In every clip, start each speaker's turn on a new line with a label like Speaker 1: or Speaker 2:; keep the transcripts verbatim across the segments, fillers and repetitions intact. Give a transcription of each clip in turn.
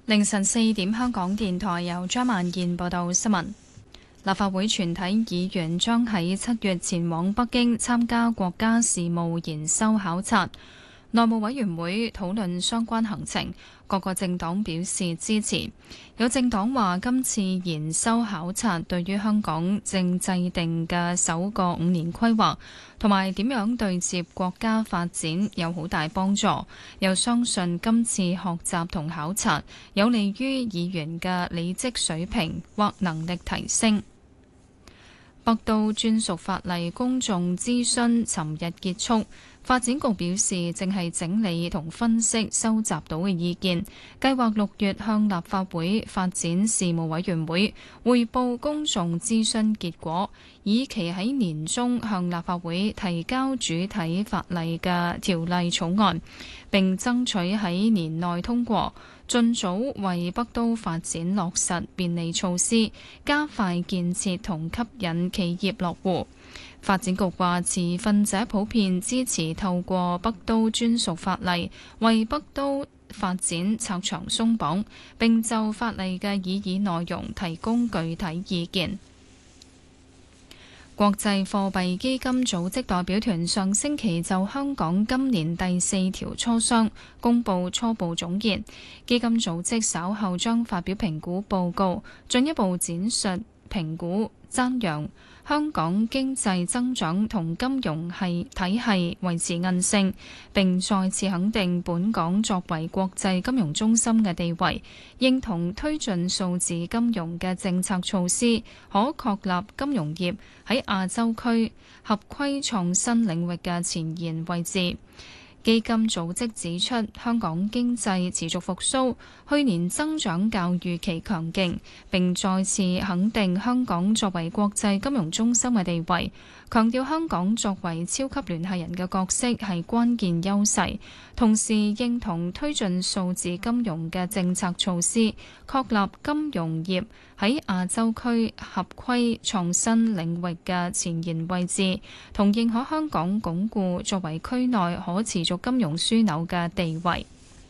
Speaker 1: 凌晨四點，香港電台由張曼燕報道新聞。立法會全體議員將喺七月前往北京參加國家事務研修考察。內務委員會討論相關行程，各個政黨表示支持。有政黨話今次研修考察對於香港正制定嘅首個五年規劃同埋點樣對接國家發展有好大幫助，又相信今次學習同考察有利於議員嘅履職水平或能力提升。北都專屬法例公眾諮詢尋日結束，發展局表示正係整理同分析收集到嘅意見，計劃六月向立法會發展事務委員會匯報公眾諮詢結果，以期喺年中向立法會提交主體法例嘅條例草案，並爭取喺年內通過，盡早為北都發展落實便利措施，加快建設同吸引企業落戶。發展局話，持份者普遍支持透過北都專屬法例為北都發展拆牆鬆綁，並就法例嘅擬議內容提供具體意見。國際貨幣基金組織代表團上星期就香港今年第四條磋商公佈初步總結，基金組織稍後將發表評估報告，進一步展述評估，讚揚香港經濟增長同金融系體系維持韌性，並再次肯定本港作為國際金融中心嘅地位，認同推進數字金融嘅政策措施，可確立金融業喺亞洲區合規創新領域嘅前沿位置。基金組織指出，香港經濟持續復甦，去年增長較預期強勁，並再次肯定香港作為國際金融中心嘅地位，強調香港作為超級聯繫人嘅角色係關鍵優勢，同時認同推進數字金融嘅政策措施，確立金融業喺亞洲區合規創新領域嘅前沿位置，同認可香港鞏固作為區內可持續金融樞紐嘅地位。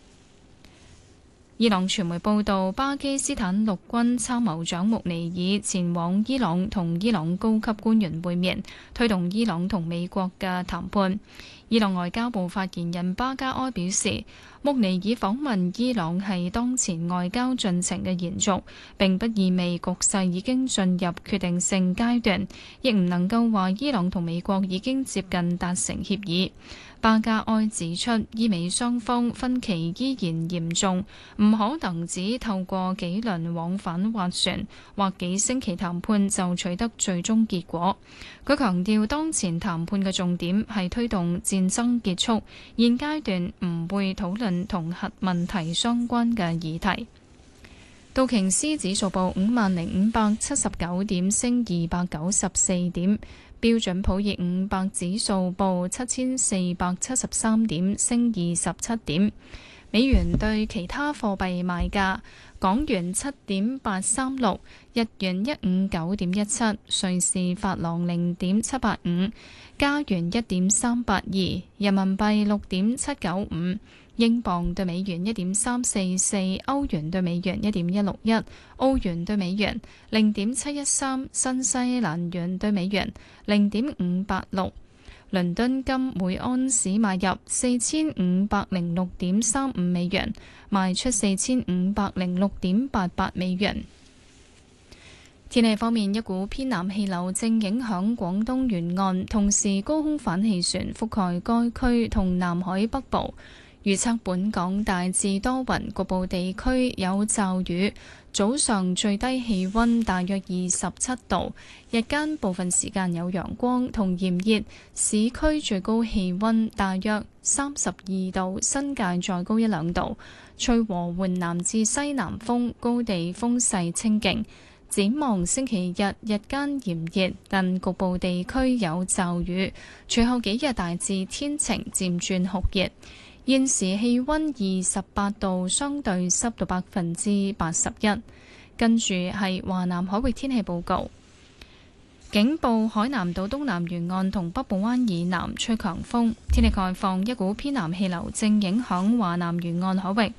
Speaker 1: 伊朗傳媒報道，巴基斯坦陸軍參謀長穆尼爾前往伊朗同伊朗高級官員會面，推動伊朗同美國嘅談判。伊朗外交部發言人巴加埃表示，穆尼爾訪問伊朗係當前外交進程嘅延續，並不意味局勢已經進入決定性階段，亦唔能夠話伊朗同美國已經接近達成協議。巴加埃指出，伊美雙方分歧依然嚴重，唔可能只透過幾輪往返斡旋或幾星期談判就取得最終結果。佢強調，當前談判嘅重點係推動戰爭結束，現階段唔會討論同核問題相關嘅議題。道瓊斯指數報五萬零五百七十九點，升二百九十四點。標準普爾五百指數報七千四百七十三點，升二十七點。美元對其他貨幣賣價：港元七點八三六，日元一五九點一七，瑞士法郎零點七八五，加元一點三八二，人民幣六點七九五。英鎊對美元一點三四四，歐元對美元一點一六一，澳元對美元零點七一三，新西蘭元對美元零點五八六。倫敦金每安士買入四千五百零六點三五美元，賣出四千五百零六點八八美元。天氣方面，一股偏南氣流正影響廣東沿岸，同時高空反氣旋覆蓋該區同南海北部。預測本港大致多雲，局部地區有驟雨。早上最低氣溫大約二十七度，日間部分時間有陽光同炎熱。市區最高氣溫大約三十二度，新界再高一兩度。吹和緩南至西南風，高地風勢清勁。展望星期日日間炎熱，但局部地區有驟雨。隨後幾日大致天晴，漸轉酷熱。現時氣溫二十八度，相對濕度百分之八十一。跟住係華南海域天氣報告，警報海南島東南沿岸同北部灣以南吹強風，天氣概況，一股偏南氣流正影響華南沿岸海域。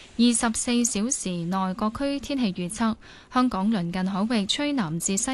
Speaker 1: 二十四小時內各區天氣預測：香港鄰近海域吹南至西